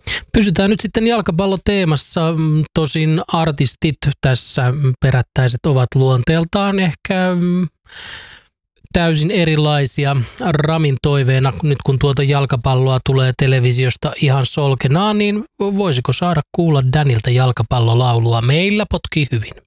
Pysytään nyt sitten jalkapalloteemassa. Tosin artistit tässä perättäiset ovat luonteeltaan ehkä täysin erilaisia. Ramin toiveena, nyt kun tuota jalkapalloa tulee televisiosta ihan solkenaan, niin voisiko saada kuulla Danilta jalkapallolaulua? Meillä potkii hyvin.